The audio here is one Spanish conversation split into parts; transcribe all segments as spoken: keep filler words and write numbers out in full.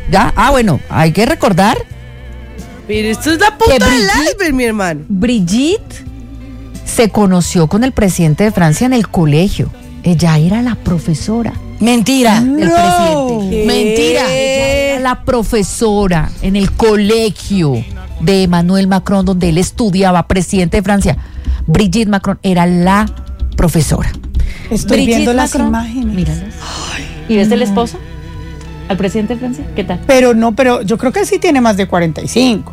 ¿Ya? Ah, bueno, hay que recordar. Pero esto es la punta del iceberg, mi hermano. Brigitte se conoció con el presidente de Francia en el colegio. Ella era la profesora. Mentira. El no. presidente. ¿Qué? Mentira. Ella era la profesora en el colegio de Emmanuel Macron, donde él estudiaba, presidente de Francia. Brigitte Macron era la profesora. Estoy Brigitte viendo las Macron, imágenes. Míralas. ¿Y ves el esposo? ¿Al presidente de Francia? ¿Qué tal? Pero no, pero yo creo que sí tiene más de cuarenta y cinco.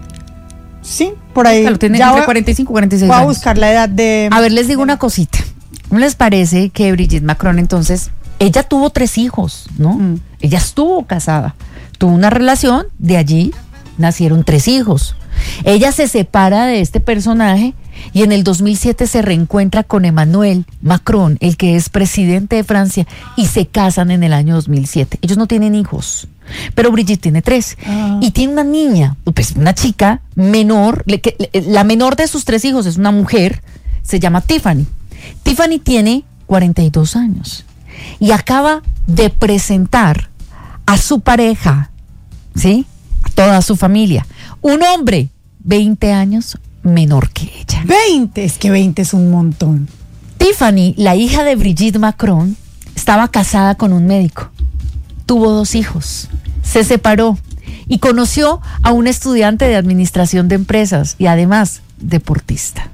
Sí, por ahí. Claro, tiene ya entre voy, cuarenta y cinco y cuarenta y seis voy a años. buscar la edad de... A ver, les digo una cosita. ¿Cómo les parece que Brigitte Macron entonces, ella tuvo tres hijos, ¿no? Mm. Ella estuvo casada, tuvo una relación, de allí nacieron tres hijos. Ella se separa de este personaje y en el dos mil siete se reencuentra con Emmanuel Macron, el que es presidente de Francia, y se casan en el año dos mil siete. Ellos no tienen hijos, pero Brigitte tiene tres. Ah. Y tiene una niña, pues una chica menor, la menor de sus tres hijos es una mujer, se llama Tiffany. Tiffany tiene cuarenta y dos años y acaba de presentar a su pareja, ¿sí? A toda su familia, un hombre veinte años menor que ella. veinte, es que veinte es un montón. Tiffany, la hija de Brigitte Macron, estaba casada con un médico, tuvo dos hijos, se separó y conoció a un estudiante de administración de empresas y además deportista.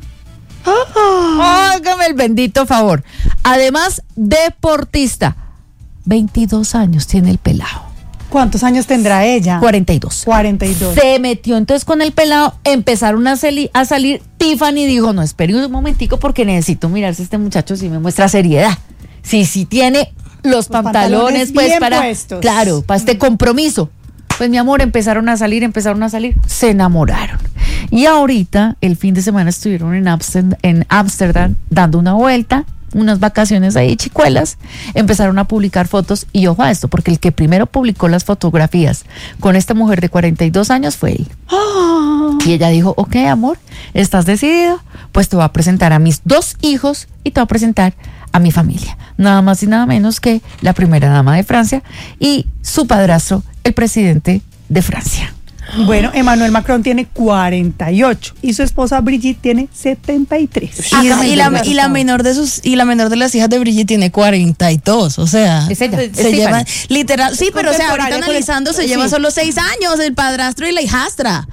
Hágame el bendito favor. Además, deportista. veintidós años tiene el pelado. ¿Cuántos años tendrá ella? cuarenta y dos. cuarenta y dos. Se metió entonces con el pelado, empezaron a, sali- a salir. Tiffany dijo, no, espere un momentico porque necesito mirar si este muchacho sí me muestra seriedad. Si sí tiene los, los pantalones, pantalones pues para, puestos. Claro, para este compromiso. Pues mi amor, empezaron a salir, empezaron a salir, se enamoraron. Y ahorita, el fin de semana estuvieron en Amsterdam, en Ámsterdam dando una vuelta, unas vacaciones ahí chicuelas, empezaron a publicar fotos y ojo a esto, porque el que primero publicó las fotografías con esta mujer de cuarenta y dos años fue él. Oh. Y ella dijo, ok amor, ¿estás decidido? Pues te voy a presentar a mis dos hijos y te voy a presentar a mi familia. Nada más y nada menos que la primera dama de Francia y su padrastro, el presidente de Francia. Bueno, Emmanuel Macron tiene cuarenta y ocho y su esposa Brigitte tiene setenta y tres. Y, y, la, y la menor de sus y la menor de las hijas de Brigitte tiene cuarenta y dos, o sea, es ella, se es llevan literal, sí, pero o sea, ahorita el, analizando se sí. llevan solo seis años el padrastro y la hijastra.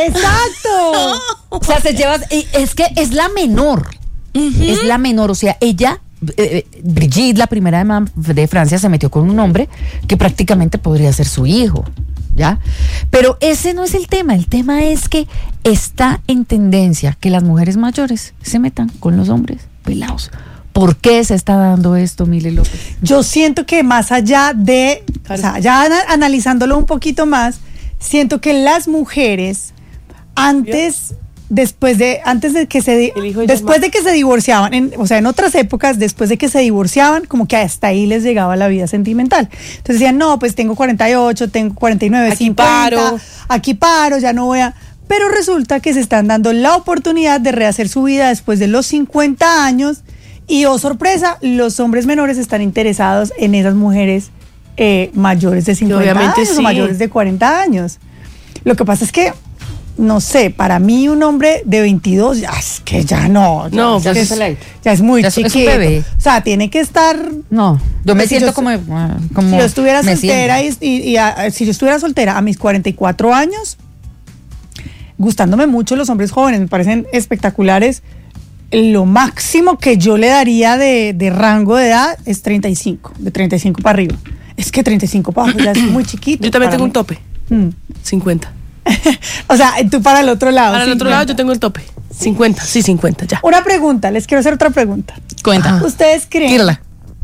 Exacto. O sea, se lleva, es que es la menor. Uh-huh. Es la menor, o sea, ella eh, Brigitte, la primera de, de Francia, se metió con un hombre que prácticamente podría ser su hijo. ¿Ya? Pero ese no es el tema, el tema es que está en tendencia que las mujeres mayores se metan con los hombres pelados. ¿Por qué se está dando esto, Mile López? Yo siento que más allá de, o sea, ya analizándolo un poquito más, siento que las mujeres antes... Después de, antes de que se, después de que se divorciaban, en, o sea, en otras épocas, después de que se divorciaban, como que hasta ahí les llegaba la vida sentimental. Entonces decían, no, pues tengo cuarenta y ocho, tengo cuarenta y nueve, aquí cincuenta, paro. aquí paro, ya no voy a... Pero resulta que se están dando la oportunidad de rehacer su vida después de los cincuenta años y, oh sorpresa, los hombres menores están interesados en esas mujeres eh, mayores de cincuenta Obviamente años sí. o mayores de cuarenta años. Lo que pasa es que no sé, para mí un hombre de veintidós, ya es que ya no. Ya, no, ya, pues es, ya es muy ya chiquito. Es un bebé. O sea, tiene que estar... No, yo me si siento yo, como, como... Si yo estuviera soltera y, y, y a, si yo estuviera soltera a mis cuarenta y cuatro años, gustándome mucho los hombres jóvenes, me parecen espectaculares, lo máximo que yo le daría de, de rango de edad es treinta y cinco, de treinta y cinco para arriba. Es que treinta y cinco para abajo ya es muy chiquito. Yo también tengo mí. un tope, mm. cincuenta. O sea, tú para el otro lado. Para el otro lado yo tengo el tope. cincuenta, sí, cincuenta, ya. Una pregunta, les quiero hacer otra pregunta. Cuenta. ¿Ustedes creen? Tírala.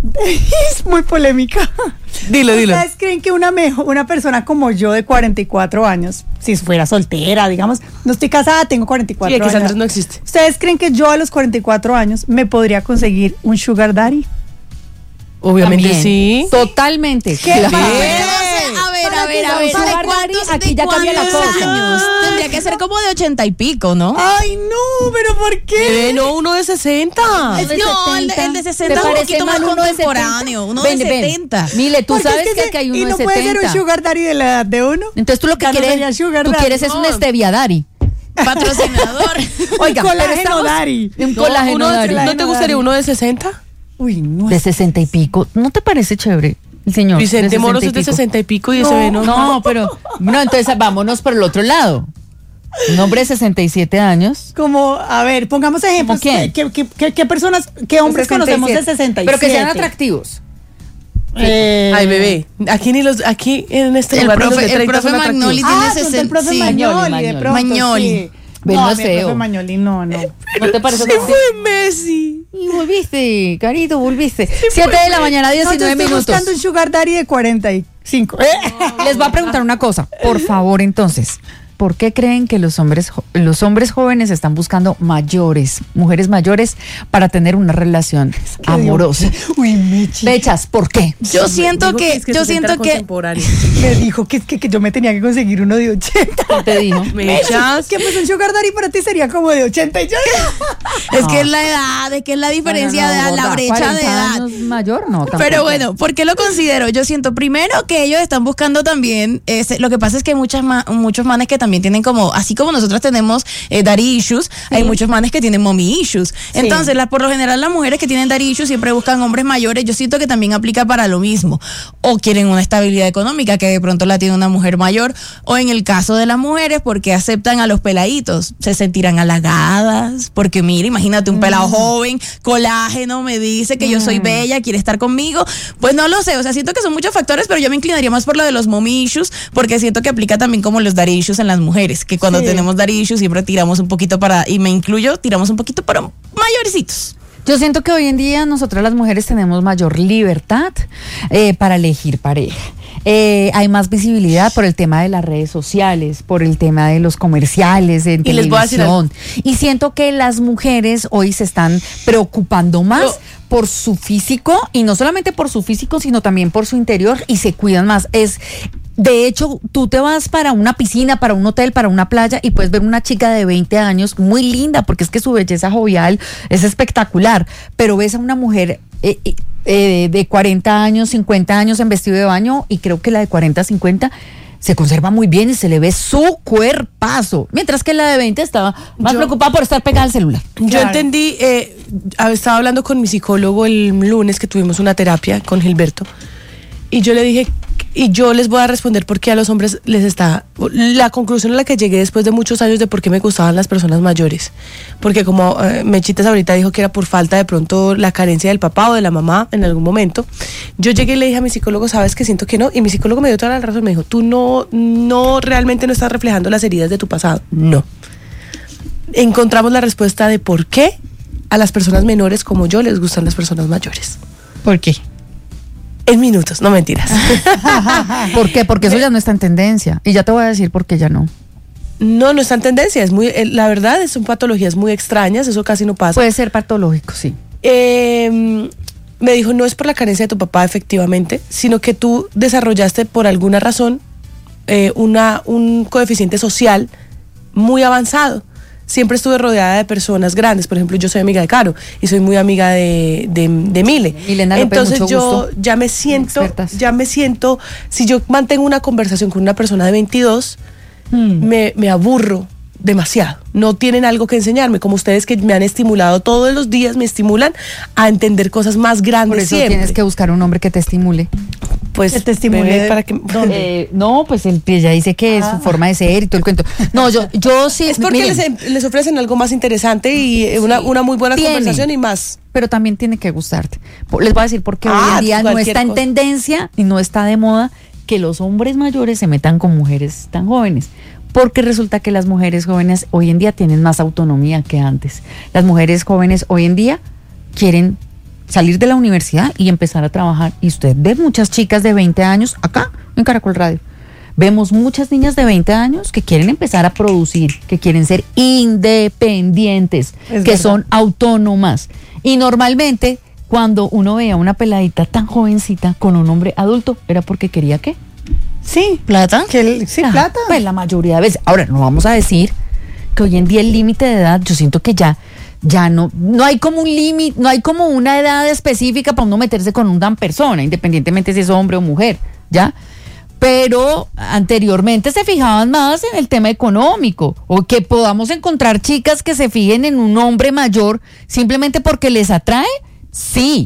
Es muy polémica. Dilo, dilo. ¿Ustedes creen que una, mejor, una persona como yo de cuarenta y cuatro años, si fuera soltera, digamos, no estoy casada, tengo cuarenta y cuatro sí, años. Sí, que Sandra no existe. ¿Ustedes creen que yo a los cuarenta y cuatro años me podría conseguir un sugar daddy? Obviamente También. Sí. Totalmente. ¿Qué? A ver, a ver, a ver, a ver. ¿De cuántos, aquí ya cambia la cosa. años tendría tendría que ser como de ochenta y pico, ¿no? Ay, no, pero ¿por qué? Eh, no, uno de sesenta. Es que no, el de, el de sesenta es un poquito más contemporáneo, uno de setenta. Mile, tú Porque sabes es que, se- que hay uno y de no setenta. puede ser un sugar daddy de la edad de uno. Entonces tú lo que Ya no quieres, sería sugar tú daddy. quieres es un No. stevia daddy. Patrocinador. Oiga, pero Colágeno estamos- daddy. Un No, colágeno uno de- daddy. ¿No te gustaría uno de sesenta? Uy, no. De sesenta y pico. ¿No te parece chévere, el señor? Vicente de Moros es sesenta y de pico? sesenta y pico y ese ve, ¿no? No, pero. No, entonces vámonos por el otro lado. Un hombre de sesenta y siete años. Como, a ver, pongamos ejemplos. ¿Cómo quién? ¿Qué, qué, qué, qué personas, qué hombres conocemos de sesenta y siete? Pero que sean atractivos. Eh, Ay, bebé. Aquí ni los, aquí en este El lugar ni los profe- de el treinta profe son atractivos. Magnoli Ah, tiene pronto el sesenta. profe Sí, Magnoli, Magnoli, de pronto, Magnoli. sí. Ven, No, no a es mí el profe feo. Magnoli, no, no. ¿No te parece? Se fue Messi. Y volviste, carito, volviste. Siete de la mañana, No, yo diecinueve estoy minutos. buscando un sugar daddy de cuarenta y cinco. Les voy a preguntar una cosa, por favor, entonces. ¿Por qué creen que los hombres jo- los hombres jóvenes están buscando mayores, mujeres mayores para tener una relación amorosa? Uy, Michi. Bechas, ¿por qué? Yo siento Digo que, es que yo sesenta siento era que contemporáneo. Me dijo que, que, que yo me tenía que conseguir uno de ochenta. ¿Qué te dijo? Mechas. Que pues un sugar daddy para ti sería como de ochenta y yo. es que es la edad, es que es la diferencia No, no, no, de edad, la gorda, brecha de cuarenta edad. años mayor, no, tampoco. Pero bueno, ¿por qué lo considero? Yo siento primero que ellos están buscando también, ese- lo que pasa es que hay muchas ma- muchos manes que también tienen como, así como nosotros tenemos eh, daddy issues, hay muchos manes que tienen mommy issues. Entonces, la, por lo general las mujeres que tienen daddy issues siempre buscan hombres mayores. Yo siento que también aplica para lo mismo. O quieren una estabilidad económica que de pronto la tiene una mujer mayor. O en el caso de las mujeres, porque aceptan a los peladitos, se sentirán halagadas, porque mira, imagínate un pelado joven, colágeno, me dice que yo soy bella, quiere estar conmigo. Pues no lo sé, o sea, siento que son muchos factores, pero yo me inclinaría más por lo de los mommy issues, porque siento que aplica también como los daddy issues en las mujeres, que cuando Sí. tenemos daddy issues siempre tiramos un poquito para, y me incluyo, tiramos un poquito para mayorcitos. Yo siento que hoy en día nosotras las mujeres tenemos mayor libertad eh, para elegir pareja. Eh, hay más visibilidad por el tema de las redes sociales, por el tema de los comerciales, en Y les voy a decir televisión. Y siento que las mujeres hoy se están preocupando más Yo- por su físico, y no solamente por su físico, sino también por su interior, y se cuidan más. Es De hecho, tú te vas para una piscina, para un hotel, para una playa y puedes ver una chica de veinte años muy linda, porque es que su belleza jovial es espectacular, pero ves a una mujer eh, eh, de cuarenta años, cincuenta años en vestido de baño, y creo que la de cuarenta, cincuenta se conserva muy bien y se le ve su cuerpazo, mientras que la de veinte estaba más Yo- preocupada por estar pegada al celular. Yo Claro. entendí, eh, estaba hablando con mi psicólogo el lunes que tuvimos una terapia con Gilberto, y yo le dije, y yo les voy a responder por qué a los hombres les está, la conclusión a la que llegué después de muchos años de por qué me gustaban las personas mayores, porque como eh, Mechitas ahorita dijo que era por falta de pronto la carencia del papá o de la mamá en algún momento, yo llegué y le dije a mi psicólogo, sabes que siento que no, y mi psicólogo me dio toda la razón, me dijo, tú no, no realmente no estás reflejando las heridas de tu pasado, no. Encontramos la respuesta de por qué a las personas menores como yo les gustan las personas mayores. ¿Por qué? En minutos, no mentiras. ¿Por qué? Porque eso ya no está en tendencia, y ya te voy a decir por qué ya no. No, no está en tendencia. Es muy, eh, la verdad, son patologías muy extrañas, eso casi no pasa. Puede ser patológico, sí. Eh, me dijo, no es por la carencia de tu papá, efectivamente, sino que tú desarrollaste por alguna razón eh, una, un coeficiente social muy avanzado. Siempre estuve rodeada de personas grandes. Por ejemplo, yo soy amiga de Caro y soy muy amiga de, de, de Mile. Milena López, Entonces mucho yo gusto. ya me siento, Expertas. ya me siento, si yo mantengo una conversación con una persona de veintidós, me, me aburro demasiado. No tienen algo que enseñarme, como ustedes que me han estimulado todos los días, me estimulan a entender cosas más grandes Por eso siempre. tienes que buscar un hombre que te estimule. pues que te estimule bebé, de- para que Eh, no, pues el ella dice que es su forma de ser y todo el cuento. No, yo, yo sí. es porque miren, les, les ofrecen algo más interesante y eh, una, una muy buena Tiene. conversación y más. pero también tiene que gustarte. Po- Les voy a decir porque Ah, hoy en día no cualquier está en cosa. tendencia y no está de moda que los hombres mayores se metan con mujeres tan jóvenes. Porque resulta que las mujeres jóvenes hoy en día tienen más autonomía que antes. Las mujeres jóvenes hoy en día quieren salir de la universidad y empezar a trabajar. Y usted ve muchas chicas de veinte años acá en Caracol Radio. Vemos muchas niñas de veinte años que quieren empezar a producir, que quieren ser independientes, Es que verdad. son autónomas. Y normalmente cuando uno veía una peladita tan jovencita con un hombre adulto, era porque quería ¿qué? Sí. ¿Plata? Que el- sí, Ah, plata. Pues la mayoría de veces. Ahora, no vamos a decir que hoy en día el límite de edad, yo siento que ya, ya no, no hay como un límite, no hay como una edad específica para uno meterse con una persona, independientemente si es hombre o mujer, ¿ya? Pero anteriormente se fijaban más en el tema económico, o que podamos encontrar chicas que se fijen en un hombre mayor simplemente porque les atrae, sí.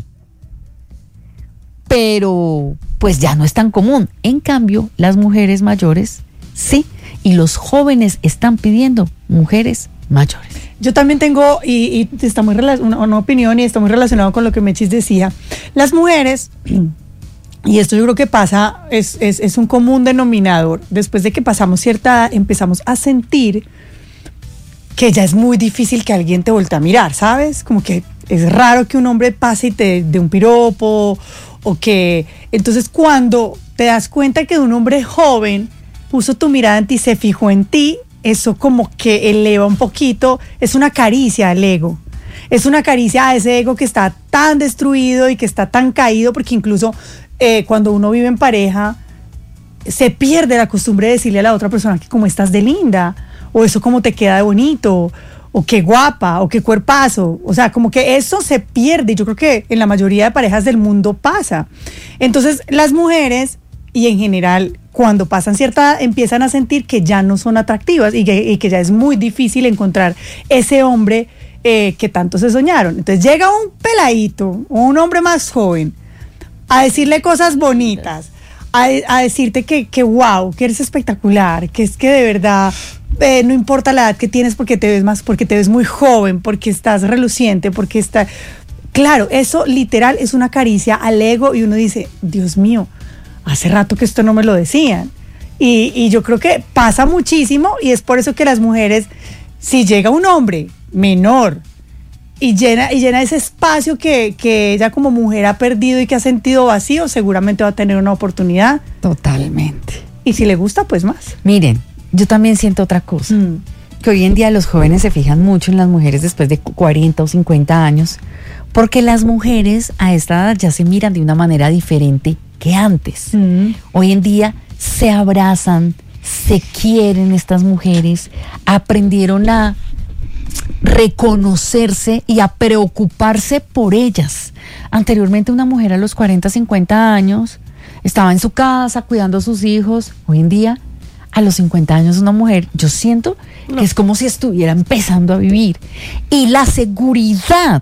Pero pues ya no es tan común. En cambio, las mujeres mayores, sí. Y los jóvenes están pidiendo mujeres mayores. Yo también tengo, y, y está muy rela- una, una opinión, y está muy relacionado con lo que Mechis decía. Las mujeres, y esto yo creo que pasa, es, es, es un común denominador. Después de que pasamos cierta edad, empezamos a sentir que ya es muy difícil que alguien te voltee a mirar, ¿sabes? Como que es raro que un hombre pase y te dé un piropo, o que... Entonces, cuando te das cuenta que un hombre joven puso tu mirada en ti, se fijó en ti, eso como que eleva un poquito, es una caricia al ego. Es una caricia a ese ego que está tan destruido y que está tan caído, porque incluso eh, cuando uno vive en pareja, se pierde la costumbre de decirle a la otra persona que como estás de linda, o eso como te queda de bonito, o qué guapa, o qué cuerpazo. O sea, como que eso se pierde, y yo creo que en la mayoría de parejas del mundo pasa. Entonces, las mujeres, y en general, cuando pasan cierta edad, empiezan a sentir que ya no son atractivas y que, y que ya es muy difícil encontrar ese hombre eh, que tanto se soñaron. Entonces llega un peladito o un hombre más joven a decirle cosas bonitas, a, a decirte que, que wow, que eres espectacular, que es que de verdad eh, no importa la edad que tienes porque te ves más, porque te ves muy joven, porque estás reluciente, porque está... Claro, eso literal es una caricia al ego, y uno dice, Dios mío, hace rato que esto no me lo decían. Y, y yo creo que pasa muchísimo, y es por eso que las mujeres, si llega un hombre menor y llena, y llena ese espacio que, que ella como mujer ha perdido y que ha sentido vacío, seguramente va a tener una oportunidad. Totalmente. Y si le gusta, pues más. Miren, yo también siento otra cosa. Mm. Que hoy en día los jóvenes se fijan mucho en las mujeres después de cuarenta o cincuenta años, porque las mujeres a esta edad ya se miran de una manera diferente que antes. Mm. Hoy en día se abrazan, se quieren estas mujeres, aprendieron a reconocerse y a preocuparse por ellas. Anteriormente una mujer a los cuarenta, cincuenta años estaba en su casa cuidando a sus hijos. Hoy en día, a los cincuenta años una mujer, yo siento no. que es como si estuviera empezando a vivir. Y la seguridad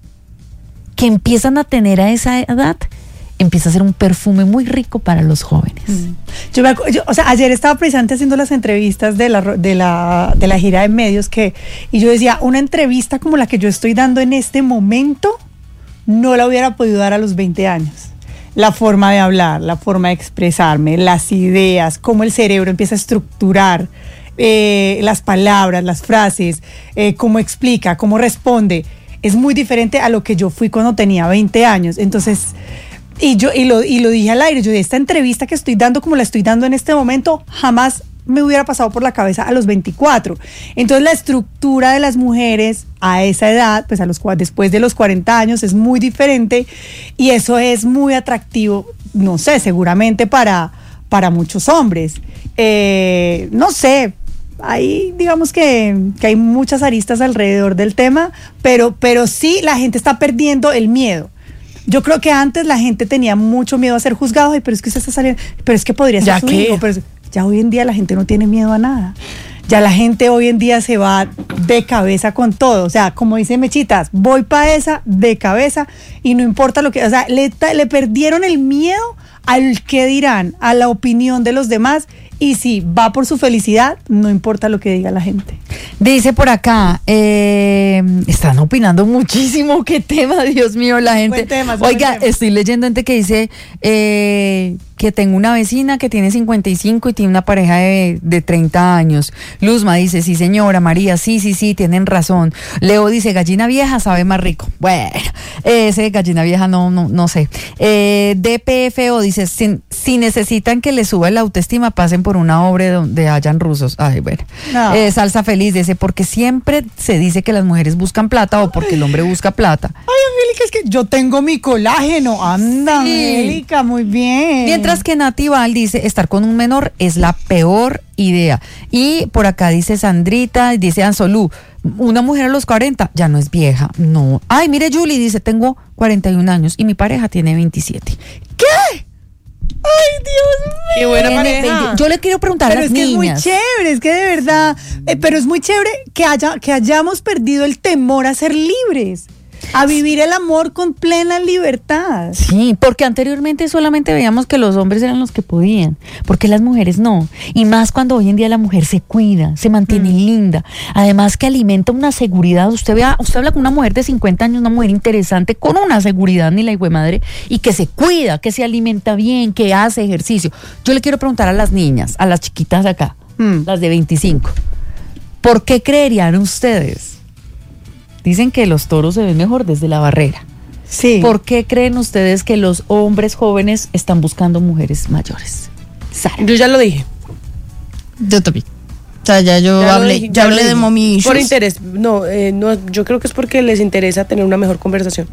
que empiezan a tener a esa edad empieza a ser un perfume muy rico para los jóvenes. Mm. Yo, me, yo o sea, ayer estaba precisamente haciendo las entrevistas de la, de la, de la gira de medios que, y yo decía, una entrevista como la que yo estoy dando en este momento, no la hubiera podido dar a los veinte años. La forma de hablar, la forma de expresarme, las ideas, cómo el cerebro empieza a estructurar eh, las palabras, las frases, eh, cómo explica, cómo responde, es muy diferente a lo que yo fui cuando tenía veinte años. Entonces, y yo y lo, y lo dije al aire, yo de esta entrevista que estoy dando como la estoy dando en este momento, jamás me hubiera pasado por la cabeza a los veinticuatro. Entonces la estructura de las mujeres a esa edad, pues a los después de los cuarenta años es muy diferente, y eso es muy atractivo, no sé, seguramente para, para muchos hombres. Eh, no sé, ahí digamos que, que hay muchas aristas alrededor del tema, pero, pero sí la gente está perdiendo el miedo. Yo creo que antes la gente tenía mucho miedo a ser juzgado. Ay, pero es que usted está saliendo, pero es que podría ser su hijo, pero es, ya hoy en día la gente no tiene miedo a nada. Ya la gente hoy en día se va de cabeza con todo. O sea, como dice Mechitas, voy para esa de cabeza y no importa lo que... O sea, le, le perdieron el miedo al que dirán, a la opinión de los demás, y si va por su felicidad, no importa lo que diga la gente. Dice por acá, eh, están opinando muchísimo, qué tema, Dios mío, la gente. Buen tema, Oiga, buen tema. Estoy leyendo gente que dice eh, que tengo una vecina que tiene cincuenta y cinco y tiene una pareja de, de treinta años. Luzma dice, sí señora, María, sí, sí, sí, tienen razón. Leo dice, gallina vieja sabe más rico. Bueno, ese gallina vieja no, no, no sé. Eh, D P F O dice, si, si necesitan que les suba la autoestima, pasen por una obra donde hayan rusos. Ay, bueno. No. Eh, Salsa Feliz dice, porque siempre se dice que las mujeres buscan plata o porque el hombre busca plata. Ay, Angélica, es que yo tengo mi colágeno. Anda, sí. Angélica, muy bien. Mientras Mientras que Nati Val dice, estar con un menor es la peor idea. Y por acá dice Sandrita, dice Anzolú, una mujer a los cuarenta ya no es vieja. No. Ay, mire Julie, dice, tengo cuarenta y un años y mi pareja tiene veintisiete. ¿Qué? Ay, Dios mío. Qué buena Tiene pareja. veinte. Yo le quiero preguntar Pero a las es que niñas. es muy chévere, es que de verdad, eh, pero es muy chévere que haya, que hayamos perdido el temor a ser libres, a vivir el amor con plena libertad. Sí, porque anteriormente solamente veíamos que los hombres eran los que podían, porque las mujeres no. Y más cuando hoy en día la mujer se cuida, se mantiene mm. linda. Además que alimenta una seguridad. Usted vea, usted habla con una mujer de cincuenta años, una mujer interesante, con una seguridad, ni la hijo de madre, y que se cuida, que se alimenta bien, que hace ejercicio. Yo le quiero preguntar a las niñas, a las chiquitas de acá, mm. las de veinticinco, ¿por qué creerían ustedes? Dicen que los toros se ven mejor desde la barrera. Sí. ¿Por qué creen ustedes que los hombres jóvenes están buscando mujeres mayores? Sara. Yo ya lo dije. Yo también. O sea, ya yo Ya hablé, dije, ya hablé lo de dije. mommy issues. Por interés. No, eh, no, yo creo que es porque les interesa tener una mejor conversación.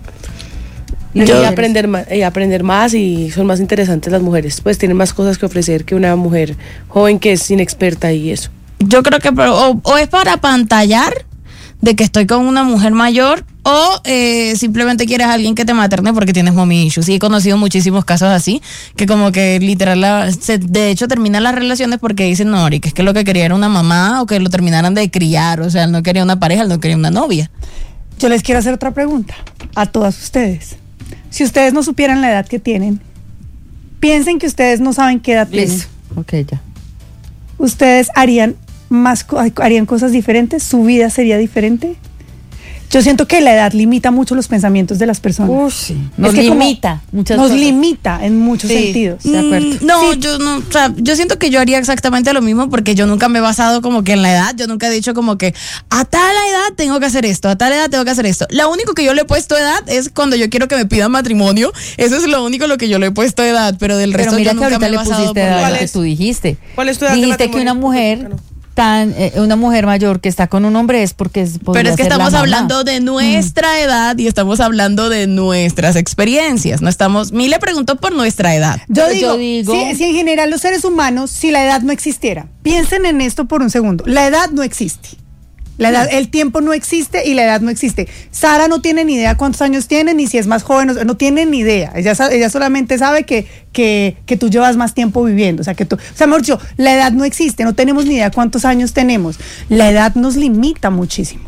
Y Yo- aprender más, y aprender más y son más interesantes las mujeres. Pues tienen más cosas que ofrecer que una mujer joven que es inexperta y eso. Yo creo que pero, o, o es para pantallar de que estoy con una mujer mayor o eh, simplemente quieres a alguien que te materne porque tienes mommy issues. Sí, he conocido muchísimos casos así, que como que literal, la, se, de hecho terminan las relaciones porque dicen, no, Ori, que es que lo que quería era una mamá o que lo terminaran de criar, o sea, él no quería una pareja, él no quería una novia. Yo les quiero hacer otra pregunta a todas ustedes. Si ustedes no supieran la edad que tienen, piensen que ustedes no saben qué edad tienen. Listo. Ok, ya. ¿Ustedes harían más co- harían cosas diferentes? ¿Su vida sería diferente? Yo siento que la edad limita mucho los pensamientos de las personas. Uy, sí. Nos Es que como limita muchas Nos cosas. limita en muchos Sí. sentidos. De acuerdo. Mm, no, Sí. yo no, o sea, yo siento que yo haría exactamente lo mismo porque yo nunca me he basado como que en la edad, yo nunca he dicho como que a tal edad tengo que hacer esto, a tal edad tengo que hacer esto. Lo único que yo le he puesto edad es cuando yo quiero que me pidan matrimonio, eso es lo único lo que yo le he puesto edad, pero del Pero resto mira yo que nunca ahorita me he le basado pusiste por edad la a lo ¿Cuál que es? tú dijiste. ¿Cuál es tu edad de Dijiste que una matrimonio? mujer tan eh, una mujer mayor que está con un hombre es porque es Pero es que estamos hablando de nuestra edad y estamos hablando de nuestras experiencias. No estamos. Mi le preguntó por nuestra edad. Yo Pero digo, yo digo- Si, si en general los seres humanos, si la edad no existiera, piensen en esto por un segundo. La edad no existe. La edad, el tiempo no existe y la edad no existe. Sara no tiene ni idea cuántos años tiene, ni si es más joven, o- no tiene ni idea. Ella, sa- ella solamente sabe que, que, que tú llevas más tiempo viviendo. O sea, que tú, o sea, mejor dicho, la edad no existe, no tenemos ni idea cuántos años tenemos. La edad nos limita muchísimo.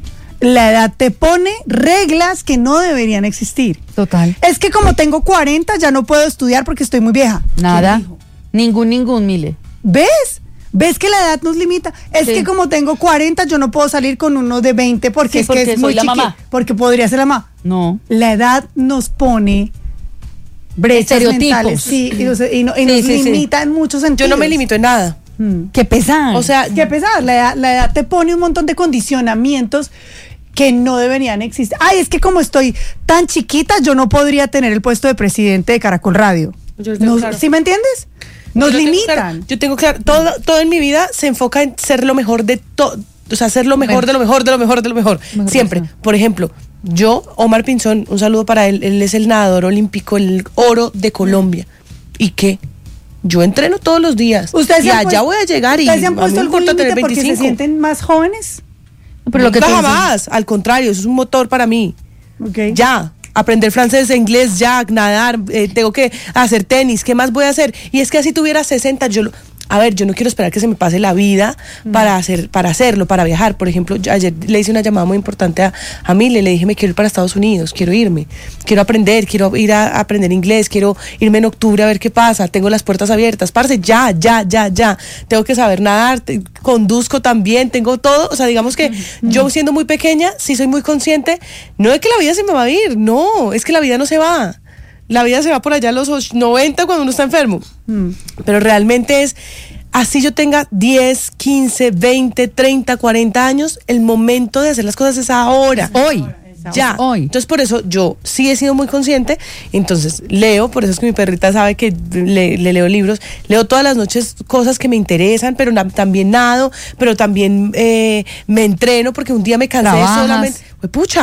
La edad te pone reglas que no deberían existir. Total. Es que como tengo cuarenta, ya no puedo estudiar porque estoy muy vieja. Nada. ¿Quién dijo? Ningún, ningún, Mile. ¿Ves? ¿Ves que la edad nos limita? Es Sí. que como tengo cuarenta, yo no puedo salir con uno de veinte porque Sí, es porque que es soy muy la chiqui- mamá. Porque podría ser la mamá. No. La edad nos pone brechas Estereotipos. mentales. Sí, y, nos- y no- y Sí, nos sí, sí. limita en muchos Yo sentidos. no me limito en nada. Mm. Qué pesar. O sea, Qué pesar, la edad, la edad te pone un montón de condicionamientos que no deberían existir. Ay, es que como estoy tan chiquita, yo no podría tener el puesto de presidente de Caracol Radio. Yo lo tengo Nos- claro. ¿Sí me entiendes? Nos Yo tengo limitan. claro, yo tengo claro, todo, todo en mi vida se enfoca en ser lo mejor de todo, o sea, ser lo mejor de lo mejor, de lo mejor, de lo mejor. Mejor Siempre. persona. Por ejemplo, yo, Omar Pinzón, un saludo para él, él es el nadador olímpico, el oro de Colombia. ¿Y qué? Yo entreno todos los días. ¿Ustedes y se han allá puesto- voy a llegar y ¿ustedes se han a mí puesto me algún importa tener límite porque se veinticinco. sienten más jóvenes? Pero lo que Nunca tú dices- jamás, al contrario, eso es un motor para mí. Ok. Ya, aprender francés, inglés, ya, nadar, eh, tengo que hacer tenis, ¿qué más voy a hacer? Y es que así tuviera sesenta, yo lo... A ver, yo no quiero esperar que se me pase la vida para hacer, para hacerlo, para viajar. Por ejemplo, yo ayer le hice una llamada muy importante a, a Mile, le dije, me quiero ir para Estados Unidos, quiero irme, quiero aprender, quiero ir a, a aprender inglés, quiero irme en octubre a ver qué pasa, tengo las puertas abiertas, parce, ya, ya, ya, ya, tengo que saber nadar, te- conduzco también, tengo todo, o sea, digamos que yo siendo muy pequeña, sí soy muy consciente, no de que la vida se me va a ir, no, es que la vida no se va. La vida se va por allá a los och- noventa cuando uno está enfermo. Mm. Pero realmente es, así yo tenga diez, quince, veinte, treinta, cuarenta años, el momento de hacer las cosas es ahora. Hoy. Ya. Hoy. Entonces por eso yo sí he sido muy consciente, entonces leo, por eso es que mi perrita sabe que le, le leo libros, leo todas las noches cosas que me interesan, pero na- también nado, pero también eh, me entreno porque un día me cansé Trabajas. solamente. Pues pucha,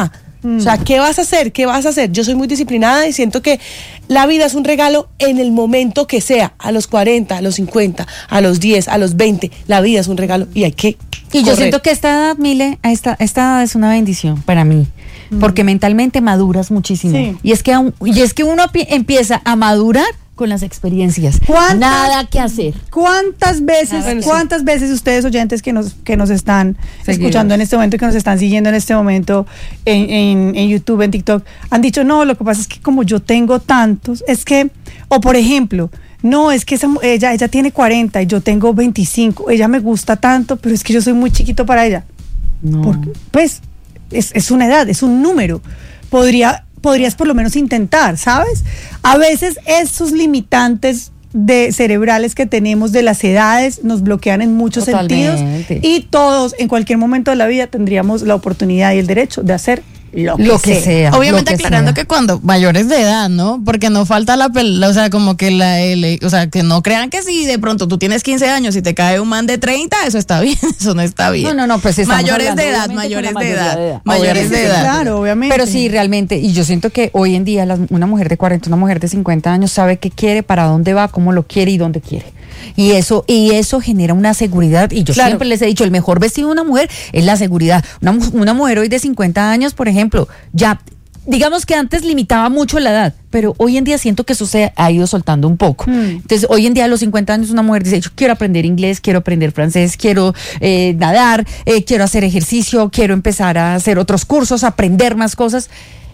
O sea, ¿qué vas a hacer? ¿Qué vas a hacer? Yo soy muy disciplinada y siento que la vida es un regalo en el momento que sea, a los cuarenta, a los cincuenta, a los diez, a los veinte, la vida es un regalo y hay que Y yo siento que esta edad, Mile, esta, esta edad es una bendición para mí, mm. porque mentalmente maduras muchísimo. Sí. Y es que aún, y es que uno pi- empieza a madurar con las experiencias. Nada que hacer. ¿Cuántas veces, bueno, cuántas sí. veces ustedes oyentes que nos, que nos están Seguidos. escuchando en este momento, que nos están siguiendo en este momento en, en, en YouTube, en TikTok, han dicho, no, lo que pasa es que como yo tengo tantos, es que, o por ejemplo, no, es que esa, ella, ella tiene cuarenta y yo tengo veinticinco, ella me gusta tanto, pero es que yo soy muy chiquito para ella. No. Porque, pues, es, es una edad, es un número. Podría... podrías por lo menos intentar, ¿sabes? A veces esos limitantes de cerebrales que tenemos de las edades nos bloquean en muchos Totalmente. sentidos y todos en cualquier momento de la vida tendríamos la oportunidad y el derecho de hacer lo que, lo que sea. sea. Obviamente que aclarando sea. que cuando mayores de edad, ¿no? Porque no falta la, o sea, como que la, el, o sea, que no crean que si de pronto tú tienes quince años y te cae un man de treinta, eso está bien, eso no está bien. No, no, no, pues mayores de edad, mayores de edad, de edad, mayores de edad. Claro, obviamente. Pero sí, realmente, y yo siento que hoy en día la, una mujer de cuarenta, una mujer de cincuenta años sabe qué quiere, para dónde va, cómo lo quiere y dónde quiere. Y eso, y eso genera una seguridad. Y yo claro. siempre les he dicho, el mejor vestido de una mujer es la seguridad. Una, una mujer hoy de cincuenta años, por ejemplo, ya, digamos que antes limitaba mucho la edad, pero hoy en día siento que eso se ha ido soltando un poco. Mm. Entonces, hoy en día a los cincuenta años una mujer dice, yo quiero aprender inglés, quiero aprender francés, quiero eh, nadar, eh, quiero hacer ejercicio, quiero empezar a hacer otros cursos, aprender más cosas.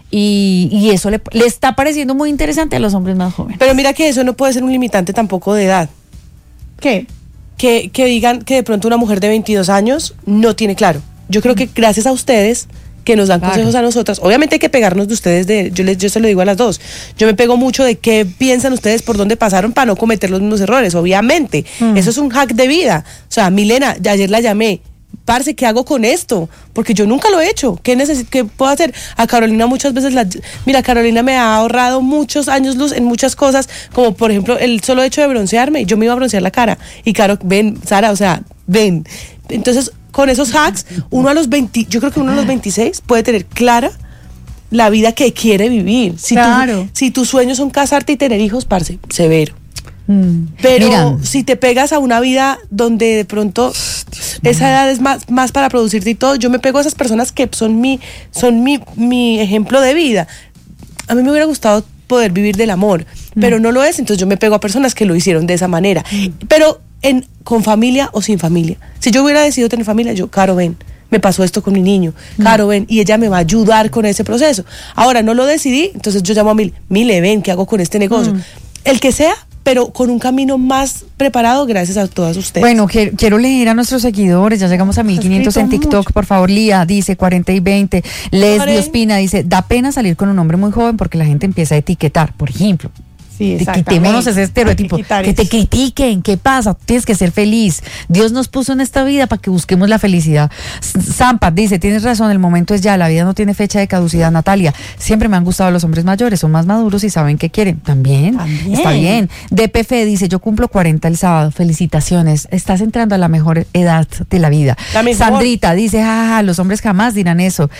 Y, y eso le, le está pareciendo muy interesante a los hombres más jóvenes. Pero mira que eso no puede ser un limitante tampoco de edad. ¿Qué? Que, que digan que de pronto una mujer de veintidós años no tiene claro. Yo creo que gracias a ustedes que nos dan claro. consejos a nosotras, obviamente hay que pegarnos de ustedes, de, yo, les, yo se lo digo a las dos, yo me pego mucho de qué piensan ustedes, por dónde pasaron para no cometer los mismos errores, obviamente. Mm. Eso es un hack de vida. O sea, Milena, ya ayer la llamé, parce, ¿qué hago con esto? Porque yo nunca lo he hecho. ¿Qué necesito, qué puedo hacer? A Carolina muchas veces, la, mira, Carolina me ha ahorrado muchos años luz en muchas cosas, como por ejemplo el solo hecho de broncearme. Yo me iba a broncear la cara y Caro, ven, Sara, o sea, ven. Entonces, con esos hacks, uno a los veinte, yo creo que uno a los veintiséis puede tener clara la vida que quiere vivir. Si, claro. tu, si tus sueños son casarte y tener hijos, parce, severo. Pero Mira. si te pegas a una vida donde de pronto Dios esa edad es más, más para producirte y todo, yo me pego a esas personas que son mi, son mi, mi ejemplo de vida. A mí me hubiera gustado poder vivir del amor, mm. pero no lo es, entonces yo me pego a personas que lo hicieron de esa manera. Mm. Pero en, con familia o sin familia. Si yo hubiera decidido tener familia, yo, Caro, ven, me pasó esto con mi niño, mm. Caro, ven, y ella me va a ayudar con ese proceso. Ahora, no lo decidí, entonces yo llamo a Mil, Mile, ven, ¿qué hago con este negocio? Mm. El que sea, pero con un camino más preparado gracias a todas ustedes. Bueno, quiero, quiero leer a nuestros seguidores, ya llegamos a mil quinientos en TikTok, mucho. Por favor. Lía dice cuarenta y veinte, Leslie Ospina dice, da pena salir con un hombre muy joven porque la gente empieza a etiquetar, por ejemplo. Sí, quitémonos ese estereotipo, que, que te critiquen, ¿qué pasa? Tienes que ser feliz. Dios nos puso en esta vida para que busquemos la felicidad. Zampa dice, tienes razón, el momento es ya, la vida no tiene fecha de caducidad. Natalia, siempre me han gustado los hombres mayores, son más maduros y saben qué quieren. También, También. Está bien. D P F dice, yo cumplo cuarenta el sábado, felicitaciones, estás entrando a la mejor edad de la vida. La Sandrita dice, jaja, los hombres jamás dirán eso,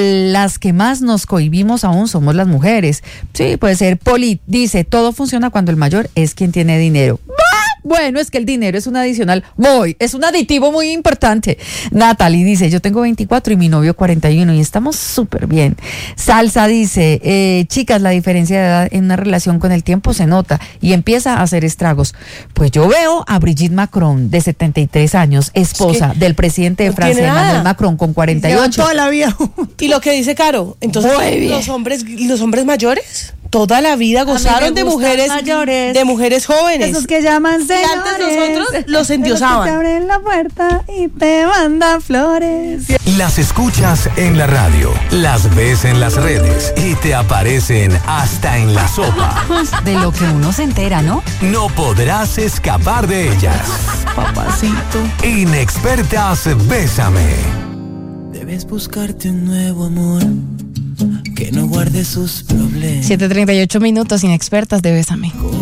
las que más nos cohibimos aún somos las mujeres. Sí, puede ser. Poli dice, todo funciona cuando el mayor es quien tiene dinero. Bueno, es que el dinero es un adicional, voy, es un aditivo muy importante. Natalie dice, yo tengo veinticuatro y mi novio cuarenta y uno y estamos súper bien. Salsa dice, eh, chicas, la diferencia de edad en una relación con el tiempo se nota y empieza a hacer estragos. Pues yo veo a Brigitte Macron, de setenta y tres años, esposa es que del presidente de no Francia, Emmanuel Macron, con cuarenta y ocho. Toda la vida. Y lo que dice Caro, entonces los hombres, los hombres mayores toda la vida gozaron de mujeres mayores, de mujeres jóvenes. Esos que llaman señores. Y antes nosotros los endiosaban. Te abren la puerta y te mandan flores. Las escuchas en la radio, las ves en las redes y te aparecen hasta en la sopa. De lo que uno se entera, ¿no? No podrás escapar de ellas. Papacito. Inexpertas Bésame. Debes buscarte un nuevo amor que no guarde sus problemas. siete treinta y ocho minutos, Inexpertas de Bésame.